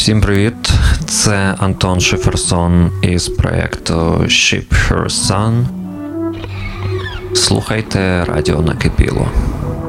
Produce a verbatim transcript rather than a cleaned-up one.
Всім привіт! Це Антон Шиферсон із проєкту Ship Her Sun. Слухайте радіо накипіло.